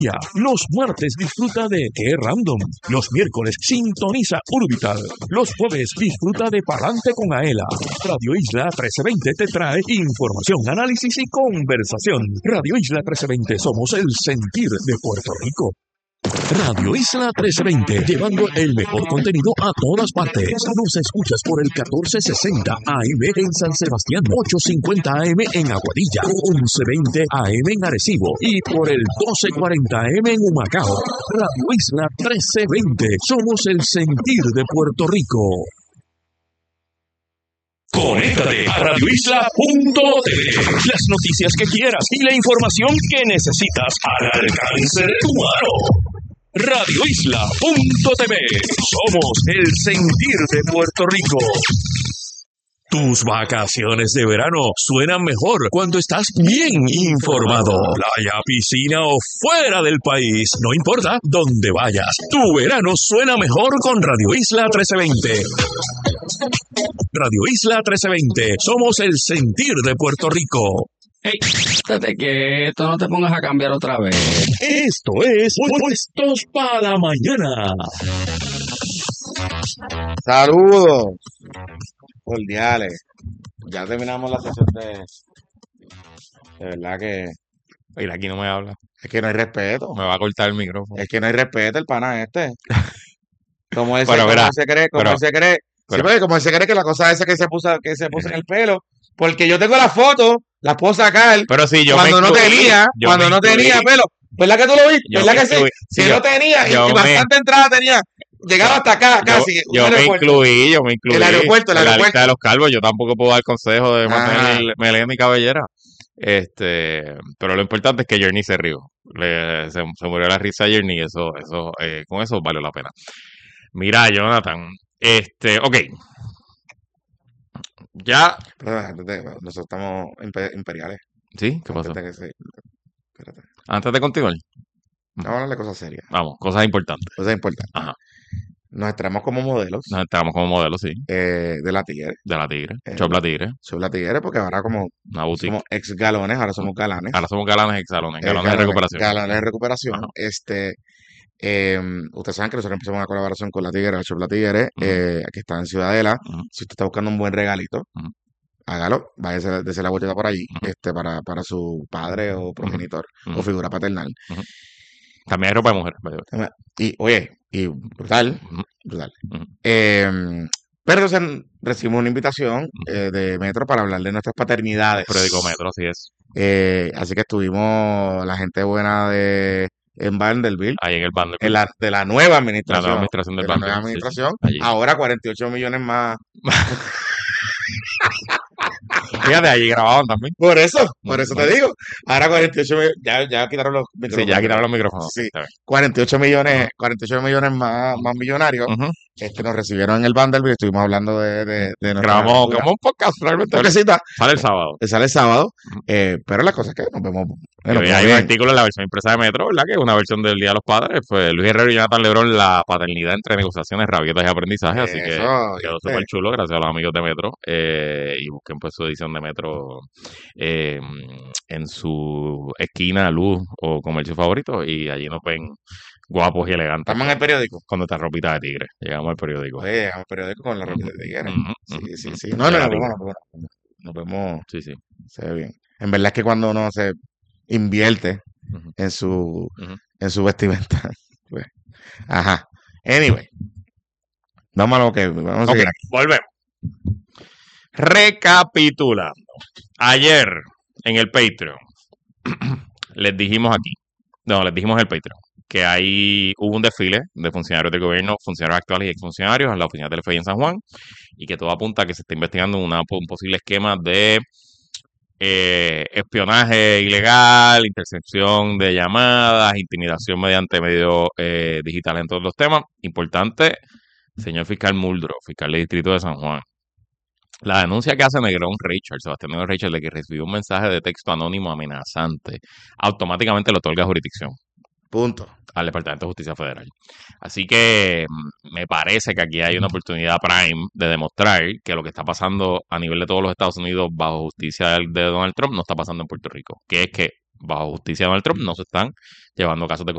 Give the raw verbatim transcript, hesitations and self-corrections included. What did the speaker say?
Ya, los martes disfruta de Qué Random. Los miércoles sintoniza Urbital. Los jueves disfruta de Palante con Aela. Radio Isla trece veinte te trae información, análisis y conversación. Radio Isla trece veinte, somos el sentir de Puerto Rico. Radio Isla trece veinte, llevando el mejor contenido a todas partes. Nos escuchas por el catorce sesenta A M en San Sebastián, ochocientos cincuenta A M en Aguadilla, once veinte A M en Arecibo y por el doce cuarenta A M en Humacao. Radio Isla trece veinte, somos el sentir de Puerto Rico. Conéctate a radio isla punto t v. Las noticias que quieras y la información que necesitas al alcance de tu mano. radio isla punto t v. Somos el sentir de Puerto Rico. Tus vacaciones de verano suenan mejor cuando estás bien informado. Playa, piscina o fuera del país, no importa dónde vayas. Tu verano suena mejor con Radio Isla trece veinte. Radio Isla trece veinte, somos el sentir de Puerto Rico. Hey, estate quieto, no te pongas a cambiar otra vez. Esto es Puestos para la Mañana. Saludos cordiales. Ya terminamos la sesión de... De verdad que... Mira, aquí no me habla. Es que no hay respeto. Me va a cortar el micrófono. Es que no hay respeto el pana este. Como él se, Pero, como verá, él se cree, como pero- él se cree. Sí, pero- porque como él se cree que la cosa esa que se puso, que se puso en el pelo. Porque yo tengo la foto, la puedo sacar. Pero sí, yo cuando me no incluí, tenía, yo cuando me no incluí. tenía pelo. ¿Verdad que tú lo viste? Yo ¿Verdad me que sí? incluí. Si Sí, no yo- tenía, y, yo y me- bastante entrada tenía. Llegaba hasta acá, Yo, casi. un yo me aeropuerto. incluí, yo me incluí. El aeropuerto, el en la aeropuerto. lista de los calvos, yo tampoco puedo dar consejo de Ah. mantener melena y cabellera. Este, pero lo importante es que Journey se rió. Le- se, se murió la risa de Journey y eso, eso, eh, con eso valió la pena. Mira, Jonathan, este, ok. Ya, Pero, antes de- nosotros estamos impe- imperiales. ¿sí? ¿Qué pasó? Antes de que se- espérate. Antes de continuar, Vamos a hablar de cosas serias. vamos, cosas importantes. Cosas importantes. Ajá. Nos estrenamos como modelos Nos estamos como modelo, sí, eh, de la Tigre. de la Tigre, Eh, Chop la Tigre, Soy la Tigre porque ahora como una boutique. somos ex galones, ahora somos galanes. Ahora somos galanes exalones, Eh, galones de recuperación. Galones de recuperación. Ajá. Este, eh, ustedes saben que nosotros empezamos una colaboración con la Tigre, la Shop La Tigre, Ujú. eh, aquí está en Ciudadela. Ujú. Si usted está buscando un buen regalito, Ujú. hágalo, váyase, dése la vuelta por allí, Ujú. este, para, para su padre o progenitor Ujú. o figura paternal. También hay ropa de mujer, by the way. Y, oye, y brutal, Ujú. brutal. Ujú. Eh, pero entonces recibimos una invitación eh, de Metro para hablar de nuestras paternidades. Periódico Metro, así es. Eh, así que estuvimos la gente buena de en Vanderbilt, Ahí en el bando. en la, de la nueva La administración. nueva administración del de la bando. nueva sí, sí, administración. allí. Ahora cuarenta y ocho millones más. Fíjate, allí grababan también. Por eso, por Ujú. eso te digo. Ahora cuarenta y ocho millones. Ya, ya quitaron los Sí, micrófonos. ya quitaron los micrófonos. Sí. Está bien. cuarenta y ocho millones, cuarenta y ocho millones más, más millonarios. Ujú. Este, nos recibieron en el Vanderbilt. Estuvimos hablando de, de, de nuestra Grabamos aventura. como un podcast realmente. Toquecita, Sale el sábado. que sale el sábado. Ujú. eh, pero la cosa es que nos vemos. Y Bueno, hoy pues hay un bien. artículo en la versión impresa de Metro, ¿verdad? Que es una versión del Día de los Padres. Pues Luis Herrero y Jonathan Lebrón, la paternidad entre negociaciones, rabietas y aprendizaje. Así que Eso, quedó ¿viste? súper chulo, gracias a los amigos de Metro. Eh, y busquen pues su edición de Metro eh, en su esquina, luz o comercio favorito. Y allí nos ven guapos y elegantes. Estamos en el periódico. Con nuestra ropita de tigre. Llegamos al periódico. Oye, llegamos al periódico con la ropita de tigre. Ujú, Sí, ujú, sí, ujú. sí. No, no, Ya nos la vemos, tigre. nos vemos. Nos vemos, Sí, sí. se ve bien. En verdad es que cuando uno se invierte Ujú, en su, ujú. en su vestimenta, pues, ajá. Anyway, vamos a lo que vamos a Ok, seguir aquí. volvemos. Recapitulando. Ayer en el Patreon les dijimos aquí, no, les dijimos en el Patreon que ahí hubo un desfile de funcionarios del gobierno, funcionarios actuales y exfuncionarios en la oficina de F I en San Juan y que todo apunta a que se está investigando una, un posible esquema de eh, espionaje ilegal, intercepción de llamadas, intimidación mediante medios eh, digitales en todos los temas. Importante, señor fiscal Muldrow, fiscal del distrito de San Juan. La denuncia que hace Negrón Richard, Sebastián Negrón Richard, de que recibió un mensaje de texto anónimo amenazante, automáticamente le otorga jurisdicción Punto. al Departamento de Justicia Federal. Así que mm, me parece que aquí hay una oportunidad prime de demostrar que lo que está pasando a nivel de todos los Estados Unidos bajo justicia de, de Donald Trump no está pasando en Puerto Rico. Que es que bajo justicia de Donald Trump no se están llevando casos de